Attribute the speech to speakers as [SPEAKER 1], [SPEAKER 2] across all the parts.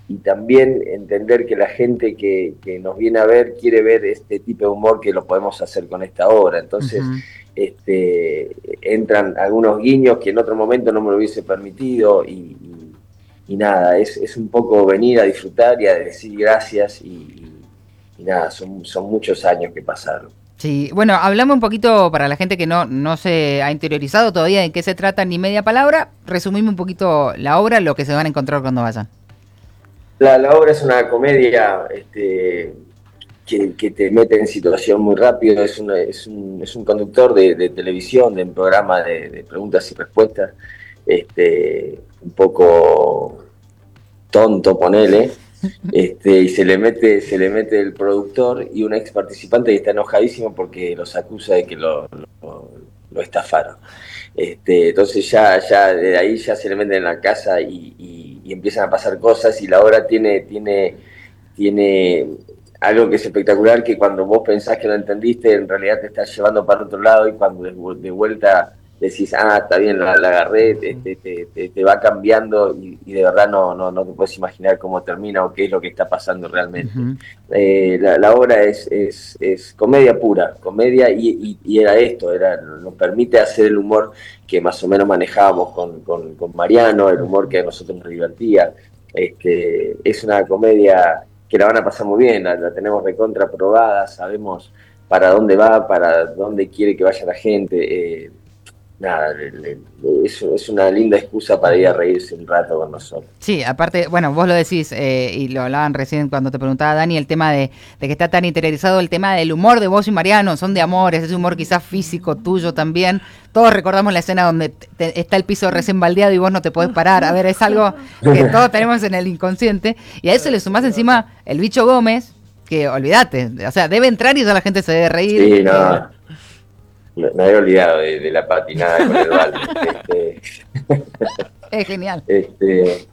[SPEAKER 1] y también entender que la gente que nos viene a ver quiere ver este tipo de humor que lo podemos hacer con esta obra. Entonces,
[SPEAKER 2] Ujú.
[SPEAKER 1] entran algunos guiños que en otro momento no me lo hubiese permitido y nada, es un poco venir a disfrutar y a decir gracias y nada, son muchos años que pasaron.
[SPEAKER 2] Sí, bueno, hablamos un poquito para la gente que no se ha interiorizado todavía en qué se trata ni media palabra. Resumime un poquito la obra, lo que se van a encontrar cuando vayan.
[SPEAKER 1] La obra es una comedia que te mete en situación muy rápido, es un conductor de televisión, de un programa de preguntas y respuestas, un poco tonto, ponele, y se le mete el productor y un ex participante que está enojadísimo porque los acusa de que lo estafaron. Entonces ya de ahí ya se le meten en la casa y empiezan a pasar cosas y la obra tiene algo que es espectacular, que cuando vos pensás que lo entendiste, en realidad te estás llevando para otro lado y cuando de vuelta decís, está bien, la agarré, te va cambiando y de verdad no te puedes imaginar cómo termina o qué es lo que está pasando realmente.
[SPEAKER 2] Ujú.
[SPEAKER 1] La obra es comedia pura, comedia y era esto, nos permite hacer el humor que más o menos manejábamos con Mariano, el humor que a nosotros nos divertía. Es una comedia que la van a pasar muy bien, la tenemos recontra probada, sabemos para dónde va, para dónde quiere que vaya la gente. Nada, es una linda excusa para ir a reírse un rato con nosotros.
[SPEAKER 2] Sí, aparte, bueno, vos lo decís, y lo hablaban recién cuando te preguntaba Dani, el tema de que está tan interiorizado, el tema del humor de vos y Mariano, son de amores, ese humor quizás físico tuyo también. Todos recordamos la escena donde está el piso recién baldeado y vos no te podés parar. A ver, es algo que todos tenemos en el inconsciente. Y a eso le sumás encima el bicho Gómez, que olvídate, o sea, debe entrar y ya la gente se debe reír.
[SPEAKER 1] Sí, no, me había olvidado de la patinada con el balde.
[SPEAKER 2] Es genial.
[SPEAKER 1] Este,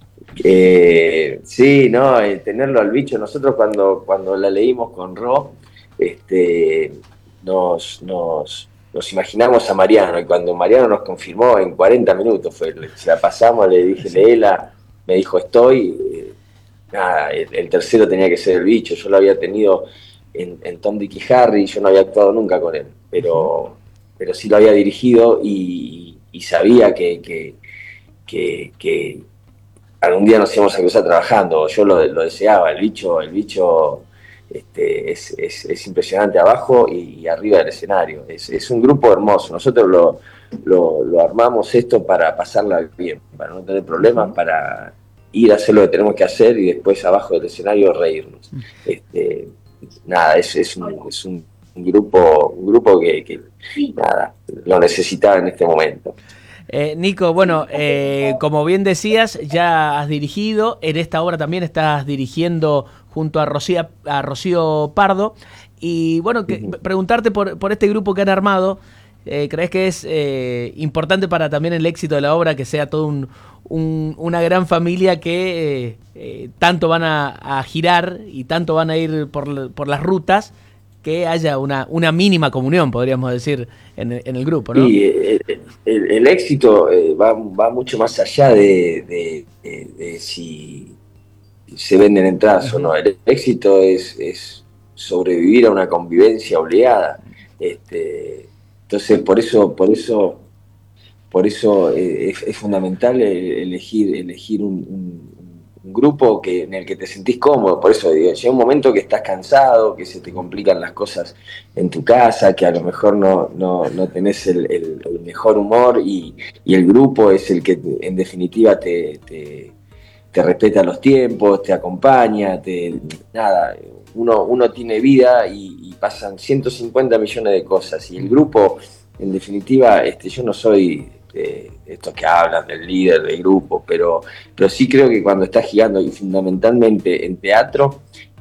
[SPEAKER 1] sí, no, tenerlo al bicho. Nosotros cuando la leímos con Ro, nos imaginamos a Mariano y cuando Mariano nos confirmó en 40 minutos, se la pasamos, le dije,
[SPEAKER 2] Sí.
[SPEAKER 1] léela, me dijo estoy, nada, el tercero tenía que ser el bicho. Yo lo había tenido en Tom, Dick y Harry, yo no había actuado nunca con él,
[SPEAKER 2] Ujú.
[SPEAKER 1] pero sí lo había dirigido y sabía que algún día nos íbamos a cruzar trabajando, yo lo deseaba, el bicho es impresionante abajo y arriba del escenario, es un grupo hermoso, nosotros lo armamos esto para pasarla bien, para no tener problemas,
[SPEAKER 2] Ujú.
[SPEAKER 1] para ir a hacer lo que tenemos que hacer y después abajo del escenario reírnos. Nada, es un grupo que nada, lo necesitaba en este momento.
[SPEAKER 3] Nico, bueno, como bien decías, ya has dirigido, en esta obra también estás dirigiendo junto a Rocío Pardo, y bueno, preguntarte por este grupo que han armado. ¿Crees que es importante para también el éxito de la obra que sea todo una gran familia que tanto van a girar y tanto van a ir por las rutas, que haya una mínima comunión, podríamos decir, en el grupo, ¿no?
[SPEAKER 1] Y el éxito va mucho más allá de si se venden entradas o
[SPEAKER 3] Ujú.
[SPEAKER 1] no. El éxito es sobrevivir a una convivencia obligada. Entonces, por eso es fundamental elegir un grupo en el que te sentís cómodo. Por eso digo, llega un momento que estás cansado, que se te complican las cosas en tu casa, que a lo mejor no tenés el mejor humor y el grupo es el que en definitiva te respeta los tiempos, te acompaña, nada, uno tiene vida y pasan 150 millones de cosas y el grupo, en definitiva, yo no soy estos que hablan del líder del grupo, pero sí creo que cuando estás girando y fundamentalmente en teatro,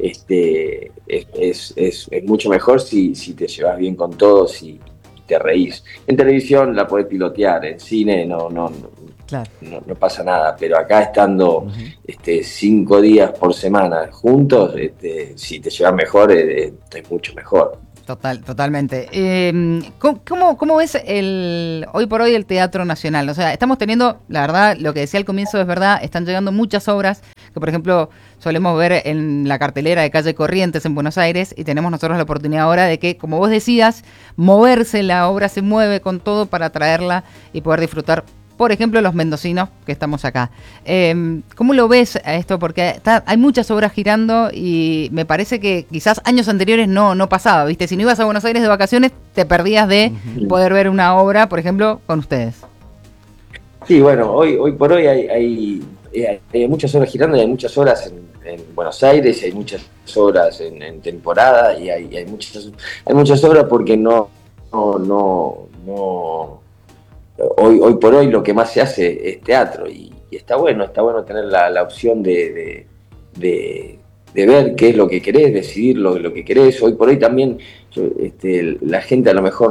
[SPEAKER 1] es mucho mejor si te llevas bien con todos y te reís. En televisión la podés pilotear, en cine
[SPEAKER 2] Claro.
[SPEAKER 1] no pasa nada, pero acá estando
[SPEAKER 2] Ujú.
[SPEAKER 1] 5 días por semana juntos, si te llevas mejor, es mucho mejor.
[SPEAKER 2] Totalmente. ¿Cómo ves hoy por hoy el Teatro Nacional? O sea, estamos teniendo, la verdad, lo que decía al comienzo es verdad, están llegando muchas obras que por ejemplo solemos ver en la cartelera de Calle Corrientes en Buenos Aires, y tenemos nosotros la oportunidad ahora de que, como vos decías, moverse, la obra se mueve con todo para traerla y poder disfrutar, por ejemplo, los mendocinos que estamos acá. ¿Cómo lo ves a esto? Porque hay muchas obras girando y me parece que quizás años anteriores no pasaba, ¿viste? Si no ibas a Buenos Aires de vacaciones, te perdías de poder ver una obra, por ejemplo, con ustedes.
[SPEAKER 1] Sí, bueno, hoy por hoy hay muchas obras girando y hay muchas obras en Buenos Aires, y hay muchas obras en temporada, y hay muchas obras porque hoy por hoy lo que más se hace es teatro, y está bueno tener la opción de ver qué es lo que querés, decidir lo que querés. Hoy por hoy también la gente a lo mejor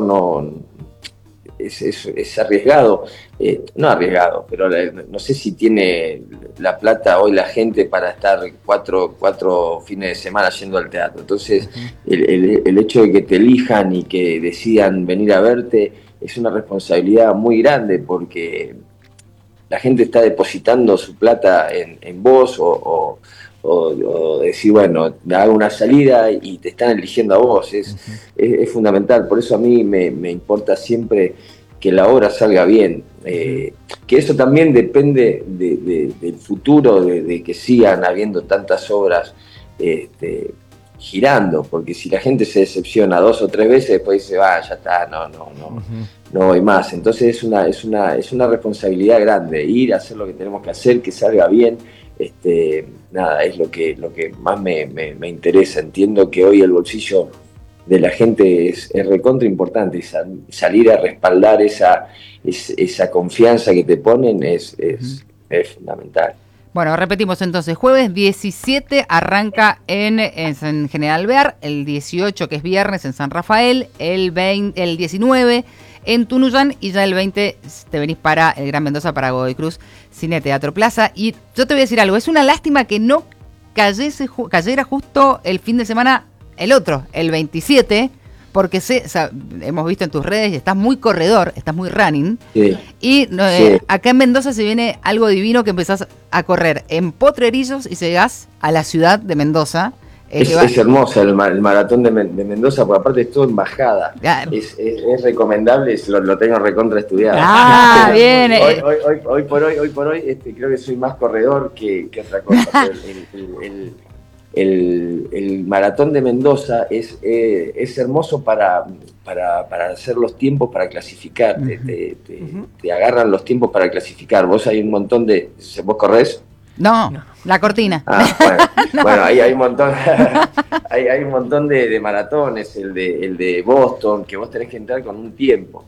[SPEAKER 1] es arriesgado, no arriesgado, pero no sé si tiene la plata hoy la gente para estar cuatro fines de semana yendo al teatro. Entonces el hecho de que te elijan y que decidan venir a verte es una responsabilidad muy grande, porque la gente está depositando su plata en vos, o decir, bueno, hago una salida y te están eligiendo a vos. Es fundamental. Por eso a mí me importa siempre que la obra salga bien, que eso también depende del futuro, de que sigan habiendo tantas obras girando, porque si la gente se decepciona 2 o 3 veces, después dice, ya está, no voy más. Entonces es una responsabilidad grande, ir a hacer lo que tenemos que hacer, que salga bien. Nada, es lo que más me interesa. Entiendo que hoy el bolsillo de la gente es recontra importante, y salir a respaldar esa confianza que te ponen es fundamental.
[SPEAKER 2] Bueno, repetimos entonces, jueves 17 arranca en General Alvear, el 18, que es viernes, en San Rafael, el 19 en Tunuyán, y ya el 20 te venís para el Gran Mendoza, para Godoy Cruz, Cine Teatro Plaza. Y yo te voy a decir algo, es una lástima que no cayera justo el fin de semana, el otro, el 27, porque hemos visto en tus redes y estás muy corredor, estás muy running. Sí. Y sí. Acá en Mendoza se viene algo divino, que empezás a correr en Potrerillos y llegás a la ciudad de Mendoza.
[SPEAKER 1] Es hermosa el maratón de Mendoza, porque aparte es todo en bajada. Es recomendable, lo tengo recontra estudiado.
[SPEAKER 2] Bien.
[SPEAKER 1] Hoy por hoy creo que soy más corredor que otra cosa. El maratón de Mendoza es hermoso para hacer los tiempos para clasificar. Te agarran los tiempos para clasificar. Vos hay un montón de... ¿Vos corrés?
[SPEAKER 2] No, la cortina.
[SPEAKER 1] Bueno, ahí hay un montón. hay un montón de maratones. El de Boston, que vos tenés que entrar con un tiempo.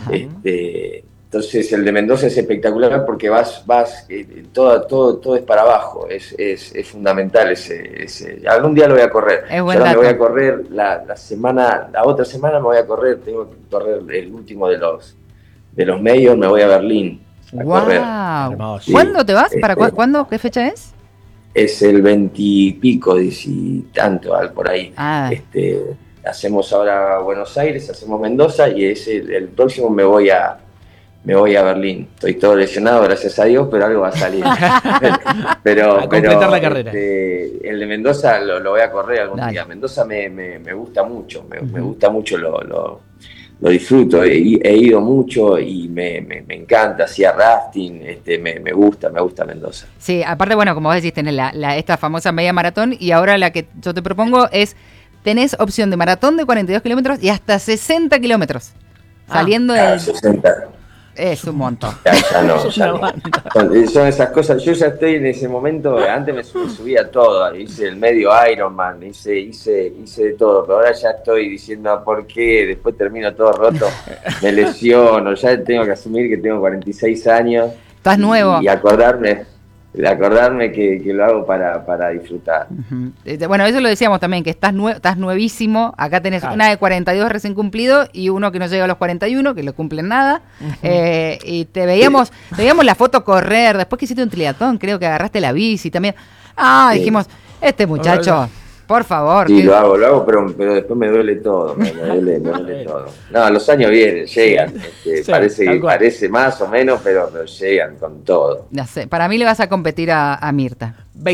[SPEAKER 1] Entonces el de Mendoza es espectacular, porque vas todo es para abajo. Es fundamental ese. Algún día lo voy a correr. Yo ahora me voy a correr la otra semana me voy a correr. Tengo que correr el último de los medios. Me voy a Berlín a correr.
[SPEAKER 2] Sí. ¿Cuándo te vas? ¿Para cuándo? ¿Qué fecha es?
[SPEAKER 1] Es el 20 y pico, 10 y tanto, por ahí. Hacemos ahora Buenos Aires, hacemos Mendoza, y el próximo me voy a Berlín. Estoy todo lesionado, gracias a Dios, pero algo va a salir. pero
[SPEAKER 3] completar la carrera.
[SPEAKER 1] El de Mendoza lo voy a correr algún día. Mendoza me gusta mucho, me gusta mucho, lo disfruto. He ido mucho y me encanta. Hacía rafting, me gusta Mendoza.
[SPEAKER 2] Sí, aparte, bueno, como vos decís, tenés esta famosa media maratón, y ahora la que yo te propongo es, tenés opción de maratón de 42 kilómetros y hasta 60 kilómetros. Saliendo de...
[SPEAKER 1] 60.
[SPEAKER 2] Es un montón.
[SPEAKER 1] Ya no. Son esas cosas. Yo ya estoy en ese momento. Antes me subía todo. Hice el medio Ironman. Hice de todo. Pero ahora ya estoy diciendo por qué. Después termino todo roto. Me lesiono. Ya tengo que asumir que tengo 46 años.
[SPEAKER 2] Estás nuevo.
[SPEAKER 1] Y acordarme que lo hago para disfrutar.
[SPEAKER 2] Bueno, eso lo decíamos también, que estás nuevísimo. Acá tenés una de 42 recién cumplido y uno que no llega a los 41, que no cumplen nada. Y te veíamos la foto correr. Después que hiciste un triatlón, creo que agarraste la bici también. Dijimos, este muchacho... Por favor.
[SPEAKER 1] Sí, lo hago, pero después me duele todo, me duele todo. No, los años vienen, llegan. Parece más o menos, pero llegan con todo.
[SPEAKER 2] Ya sé, para mí le vas a competir a Mirta.